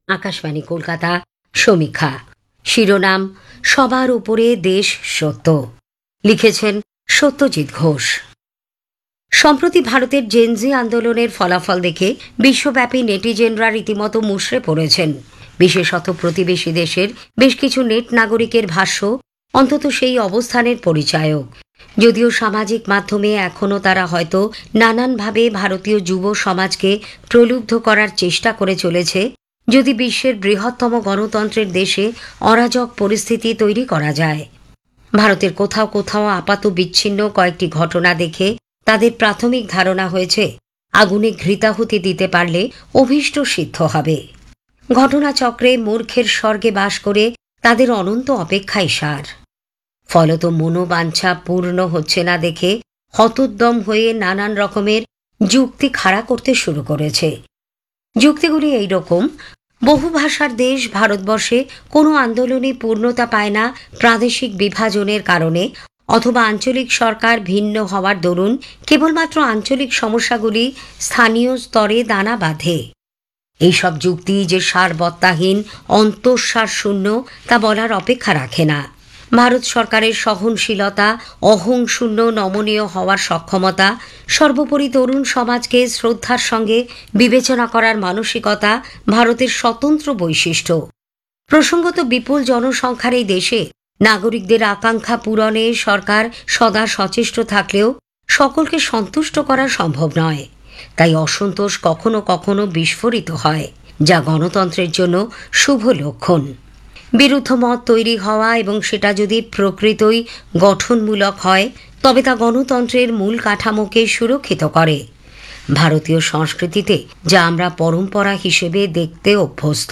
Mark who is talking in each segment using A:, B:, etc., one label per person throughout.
A: আকাশবাণী কলকাতা সমীক্ষা শিরোনাম সবার উপরে দেশ সত্য, লিখেছেন সত্যজিৎ ঘোষ। সম্প্রতি ভারতের জেনজি আন্দোলনের ফলাফল দেখে বিশ্বব্যাপী নেটিজেনরা রীতিমতো মুষড়ে পড়েছেন। বিশেষত প্রতিবেশী দেশের বেশ কিছু নেট নাগরিকের ভাষ্য অন্তত সেই অবস্থানের পরিচায়ক। যদিও সামাজিক মাধ্যমে এখনও তারা হয়তো নানানভাবে ভারতীয় যুব সমাজকে প্রলুব্ধ করার চেষ্টা করে চলেছে, যদি বিশ্বের বৃহত্তম গণতন্ত্রের দেশে অরাজক পরিস্থিতি তৈরি করা যায়। ভারতের কোথাও কোথাও আপাত বিচ্ছিন্ন কয়েকটি ঘটনা দেখে তাদের প্রাথমিক ধারণা হয়েছে আগুনে ঘৃতাহুতি দিতে পারলে অভীষ্ট সিদ্ধ হবে। ঘটনাচক্রে মূর্খের স্বর্গে বাস করে তাদের অনন্ত অপেক্ষাই সার। ফলত মনোবাঞ্ছা পূর্ণ হচ্ছে না দেখে হতোদ্যম হয়ে নানান রকমের যুক্তি খাড়া করতে শুরু করেছে। যুক্তিগুলি এই রকম: বহু ভাষার দেশ ভারতবর্ষে কোনো আন্দোলনে পূর্ণতা পায় না প্রাদেশিক বিভাজনের কারণে, অথবা আঞ্চলিক সরকার ভিন্ন হওয়ার দরুন কেবলমাত্র আঞ্চলিক সমস্যাগুলি স্থানীয় স্তরে দানা বাঁধে। এইসব যুক্তি যে সারবত্তাহীন, অন্তঃসার শূন্য, তা বলার অপেক্ষা রাখে না। ভারত সরকারের সহনশীলতা, অহংশূন্য নমনীয় হওয়ার সক্ষমতা, সর্বোপরি তরুণ সমাজকে শ্রদ্ধার সঙ্গে বিবেচনা করার মানসিকতা ভারতের স্বতন্ত্র বৈশিষ্ট্য। প্রসঙ্গত বিপুল জনসংখ্যার এই দেশে নাগরিকদের আকাঙ্ক্ষা পূরণে সরকার সদা সচেষ্ট থাকলেও সকলকে সন্তুষ্ট করা সম্ভব নয়। তাই অসন্তোষ কখনো কখনো বিস্ফোরিত হয়, যা গণতন্ত্রের জন্য শুভ লক্ষণ। বিরুদ্ধ মত তৈরি হওয়া এবং সেটা যদি প্রকৃতই গঠনমূলক হয়, তবে তা গণতন্ত্রের মূল কাঠামোকে সুরক্ষিত করে। ভারতীয় সংস্কৃতিতে যা আমরা পরম্পরা হিসেবে দেখতে অভ্যস্ত।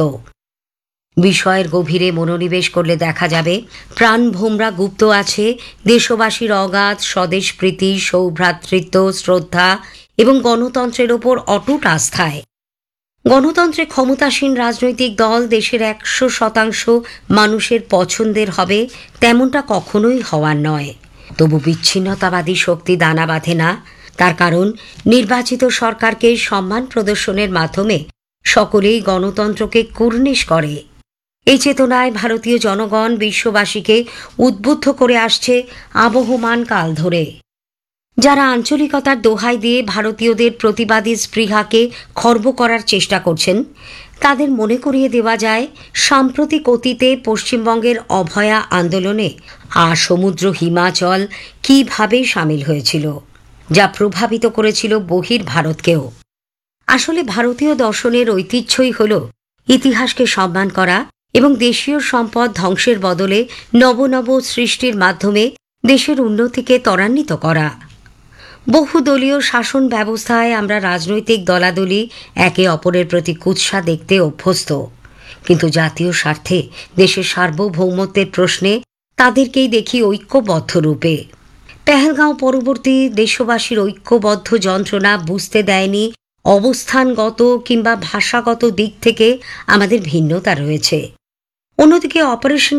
A: বিষয়ের গভীরে মনোনিবেশ করলে দেখা যাবে প্রাণভোমরা গুপ্ত আছে দেশবাসীর অগাধ স্বদেশপ্রীতি, সৌভ্রাতৃত্ব, শ্রদ্ধা এবং গণতন্ত্রের ওপর অটুট আস্থায়। গণতন্ত্রে ক্ষমতাসীন রাজনৈতিক দল দেশের 100% মানুষের পছন্দের হবে, তেমনটা কখনোই হওয়ার নয়। তবু বিচ্ছিন্নতাবাদী শক্তি দানা বাঁধে না। তার কারণ, নির্বাচিত সরকারকে সম্মান প্রদর্শনের মাধ্যমে সকলেই গণতন্ত্রকে কুর্নিশ করে। এই চেতনায় ভারতীয় জনগণ বিশ্ববাসীকে উদ্বুদ্ধ করে আসছে আবহমান কাল ধরে। যারা আঞ্চলিকতার দোহাই দিয়ে ভারতীয়দের প্রতিবাদী স্পৃহাকে খর্ব করার চেষ্টা করছেন, তাদের মনে করিয়ে দেওয়া যায় সাম্প্রতিক অতীতে পশ্চিমবঙ্গের অভয়া আন্দোলনে সমুদ্র হিমাচল কিভাবে সামিল হয়েছিল, যা প্রভাবিত করেছিল বহির ভারতকেও। আসলে ভারতীয় দর্শনের ঐতিহ্যই হল ইতিহাসকে সম্মান করা এবং দেশীয় সম্পদ ধ্বংসের বদলে নব সৃষ্টির মাধ্যমে দেশের উন্নতিকে ত্বরান্বিত করা। বহুদলীয় শাসন ব্যবস্থায় আমরা রাজনৈতিক দলাদলি একে অপরের প্রতি কুৎসা দেখতে অভ্যস্ত, কিন্তু জাতীয় স্বার্থে দেশের সার্বভৌমত্বের প্রশ্নে তাদেরকেই দেখি ঐক্যবদ্ধ রূপে। পেহেলগাঁও পরবর্তী দেশবাসীর ঐক্যবদ্ধ যন্ত্রণা বুঝতে দেয়নি অবস্থানগত কিংবা ভাষাগত দিক থেকে আমাদের ভিন্নতা রয়েছে। অন্যদিকে অপারেশন